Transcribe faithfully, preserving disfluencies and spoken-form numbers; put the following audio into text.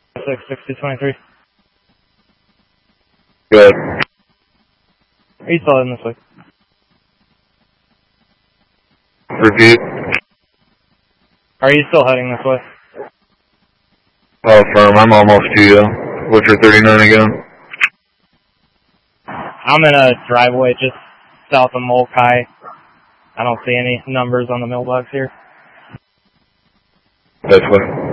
six sixty twenty-three. Good. Are you still heading this way? Repeat. Are you still heading this way? Oh, firm. I'm almost to you. What's your thirty-nine again? I'm in a driveway just south of Molkai. I don't see any numbers on the mailbox here. This way.